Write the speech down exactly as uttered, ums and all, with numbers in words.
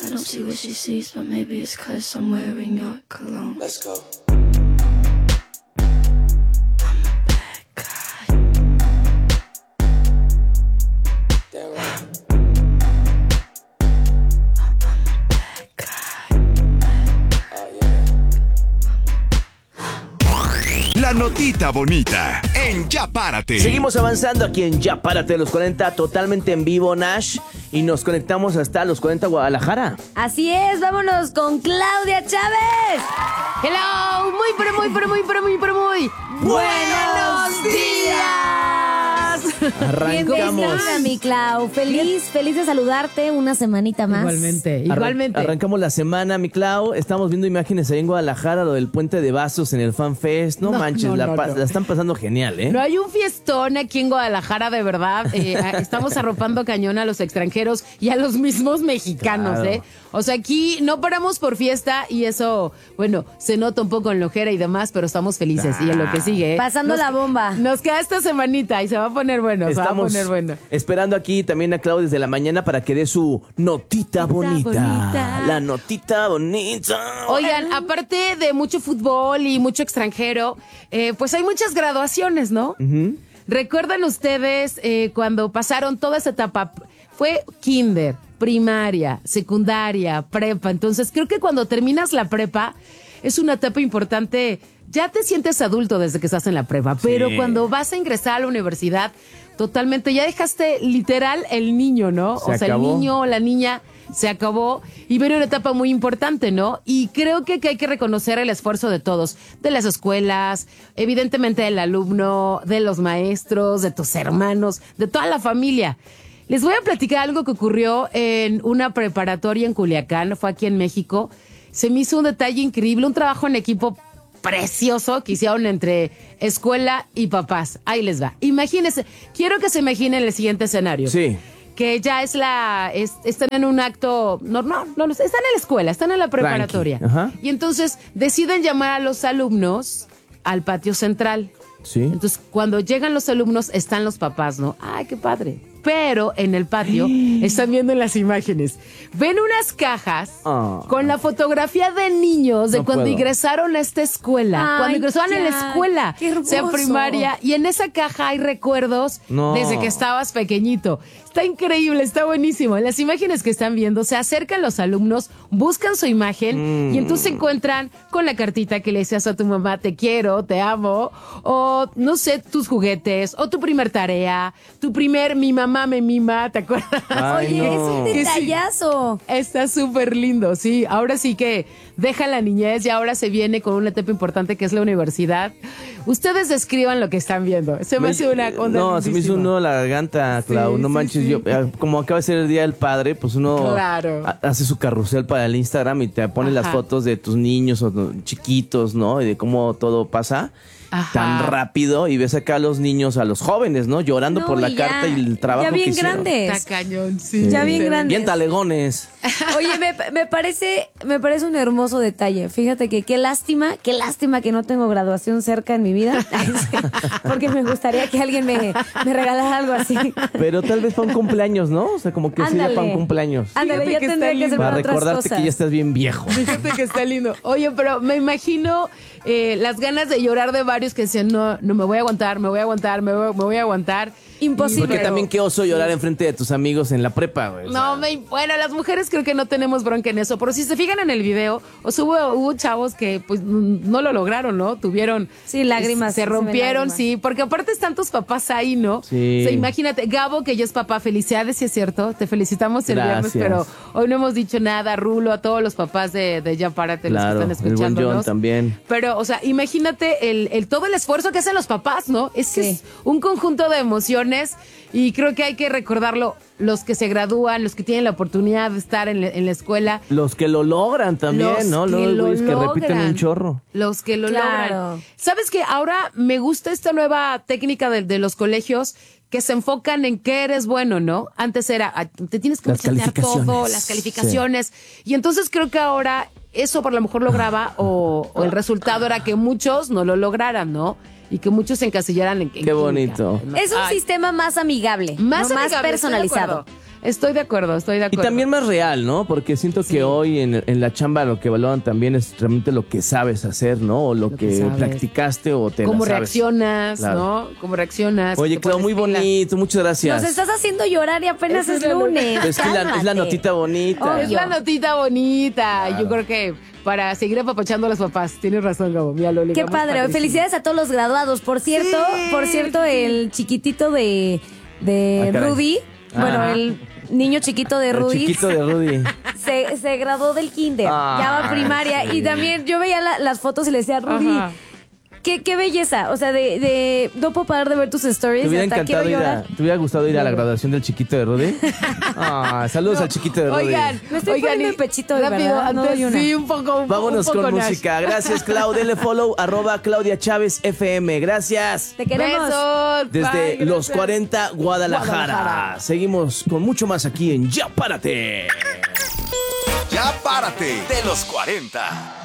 I don't see what she sees, but maybe it's 'cause I'm wearing your cologne. Let's go. La notita bonita en Ya Párate. Seguimos avanzando aquí en Ya Párate, los cuarenta, totalmente en vivo, Nash. Y nos conectamos hasta los cuarenta Guadalajara. Así es, vámonos con Claudia Chávez. Hello, muy, pero muy, pero muy, pero muy, pero muy. ¡Buenos días! Arrancamos. Bienvenida, mi Clau. Feliz, feliz de saludarte una semanita más. Igualmente, igualmente. Arran- arrancamos la semana, mi Clau. Estamos viendo imágenes ahí en Guadalajara, lo del puente de vasos en el Fan Fest. No, No, manches, no, la, no, pa- no. la están pasando genial, ¿eh? No hay un fiestón aquí en Guadalajara, de verdad. Eh, estamos arropando cañón a los extranjeros y a los mismos mexicanos, Claro. ¿eh? O sea, aquí no paramos por fiesta y eso, bueno, se nota un poco en la ojera y demás, pero estamos felices. Y en lo que sigue, ¿eh? Pasando Nos- la bomba. Nos queda esta semanita y se va a poner bueno, se va a Estamos poner bueno. esperando aquí también a Clau desde la mañana para que dé su notita bonita. bonita. La notita bonita. Oigan, aparte de mucho fútbol y mucho extranjero, eh, pues hay muchas graduaciones, ¿no? ¿Recuerdan ustedes eh, cuando pasaron toda esa etapa? Fue kinder, primaria, secundaria, prepa. Entonces, creo que cuando terminas la prepa es una etapa importante. Ya te sientes adulto desde que estás en la prepa, pero cuando vas a ingresar a la universidad, totalmente, ya dejaste literal el niño, ¿no? Se o sea, acabó. el niño o la niña se acabó y viene una etapa muy importante, ¿no? Y creo que, que hay que reconocer el esfuerzo de todos, de las escuelas, evidentemente del alumno, de los maestros, de tus hermanos, de toda la familia. Les voy a platicar algo que ocurrió en una preparatoria en Culiacán, fue aquí en México. Se me hizo un detalle increíble, un trabajo en equipo precioso que hicieron entre escuela y papás. Ahí les va. Imagínense, quiero que se imaginen el siguiente escenario. Sí. Que ya es la, es- están en un acto, no, no, no, están en la escuela, están en la preparatoria. Tranqui, ajá. Y entonces deciden llamar a los alumnos al patio central. Sí. Entonces, cuando llegan los alumnos, están los papás, ¿no? ¡Ay, qué padre! Pero en el patio están viendo las imágenes. Ven unas cajas Ah. con la fotografía de niños de No cuando puedo. ingresaron a esta escuela. Ay, cuando ingresaron en la ya, escuela, qué hermoso. sea primaria. Y en esa caja hay recuerdos No. desde que estabas pequeñito. Está increíble, está buenísimo. En las imágenes que están viendo, se acercan los alumnos, buscan su imagen Mm. y entonces se encuentran con la cartita que le decías a tu mamá, te quiero, te amo, o no sé, tus juguetes, o tu primer tarea, tu primer mi mamá me mima, ¿te acuerdas? Ay, Oye, no. es un Que sí. detallazo. Está súper lindo, sí. Ahora sí que deja la niñez y ahora se viene con una etapa importante que es la universidad. Ustedes describan lo que están viendo. Se me hace una onda No, se me hizo lindísima. un nudo a la garganta, Clau. Sí, no sí, manches, sí. yo eh, como acaba de ser el Día del Padre, pues uno Claro. ha- hace su carrusel para el Instagram y te pone las Ajá. fotos de tus niños o no, chiquitos, ¿no? Y de cómo todo pasa Ajá. tan rápido y ves acá a los niños, a los jóvenes, ¿no? Llorando No, por la y ya- carta y el trabajo ya bien que hicieron. grandes. Está cañón, sí. Ya bien grandes. Bien talegones. Oye, me, me parece, me parece un hermoso detalle. Fíjate que qué lástima, qué lástima que no tengo graduación cerca en mi vida. Ay, sí, porque me gustaría que alguien me, me regalara algo así. Pero tal vez para un cumpleaños, ¿no? O sea, como que sí, ya para un cumpleaños. Ándale, Fíjate ya que tendría está que ser lindo. para Para otras recordarte cosas. que ya estás bien viejo. Fíjate que está lindo. Oye, pero me imagino eh, las ganas de llorar de varios que decían, no, no me voy a aguantar, me voy a aguantar, me voy, me voy a aguantar. Imposible. Porque Pero- también qué oso llorar enfrente de tus amigos en la prepa, güey. o sea. No, me, bueno, las mujeres creo que no tenemos bronca en eso, pero si se fijan en el video, o sea, hubo, hubo chavos que pues n- no lo lograron, ¿no? Tuvieron... Sí, lágrimas, Se sí, se ven rompieron, lágrimas. sí, porque aparte están tus papás ahí, ¿no? Sí. O sea, imagínate, Gabo, que ya es papá, felicidades, si es cierto, te felicitamos el Gracias. viernes, pero hoy no hemos dicho nada, Rulo, a todos los papás de, de Ya Párate, Claro, los que el están buen John escuchándonos. también. Pero, o sea, imagínate el, el todo el esfuerzo que hacen los papás, ¿no? Es que Sí. es un conjunto de emociones y creo que hay que recordarlo, los que se gradúan, los que tienen la oportunidad de estar en, la- en la escuela. Los que lo logran también, Los ¿no? que Luego hay lo güeyes que repiten logran. un chorro. Los que lo Claro. logran. ¿Sabes qué? Ahora me gusta esta nueva técnica de, de los colegios que se enfocan en qué eres bueno, ¿no? Antes era, ah, te tienes que Las muchachear calificaciones. todo, las calificaciones. Y entonces creo que ahora eso por lo mejor lograba o, o el resultado era que muchos no lo lograran, ¿no? Y que muchos se encasillaran en, en Qué química, bonito. ¿no? Es un Ay, sistema más amigable, más no más amigable, estoy de personalizado. acuerdo. Estoy de acuerdo, estoy de Y acuerdo. también más real, ¿no? Porque siento Sí. que hoy en, en la chamba lo que valoran también es realmente lo que sabes hacer, ¿no? O lo, Lo que que, sabes. practicaste o te la Cómo sabes. reaccionas, Claro. ¿no? Cómo reaccionas. Oye, te Clau, pones muy pilas. bonito, muchas gracias. Nos estás haciendo llorar y apenas Es es, una- lunes. Es que la- es la Cálmate. notita bonita. Es la notita bonita. Claro. Yo creo que para seguir apapachando a los papás. Tienes razón, Gabo. Mira, lo Qué ligamos padre. padrísimo. Felicidades a todos los graduados. Por cierto, Sí, por cierto, sí. el chiquitito de, de Ah, caray. Rudy, Ah. bueno, el niño chiquito de El Rudy, chiquito de Rudy. se, se graduó del kinder, Ah, ya va a primaria. sí. Y también yo veía la- las fotos y le decía, Rudy, Ajá. qué, qué belleza. O sea, de, de no puedo parar de ver tus stories. ¿Te hubiera hasta quiero encantado ir a, llorar. ¿te hubiera gustado ir a la graduación del chiquito de Rudy? Ah, saludos al chiquito de Rudy. Oigan, Me estoy oigan, poniendo y el pechito hoy, rápido, ¿verdad? No antes, doy una. sí, un poco, un, Vámonos un poco con Nash. música. Gracias, Clau. Dele follow, arroba Claudia Chávez F M. Gracias. Te queremos. Besos. Desde Bye, los gracias. cuarenta, Guadalajara. Guadalajara. Seguimos con mucho más aquí en Ya Párate. Ya párate de los cuarenta.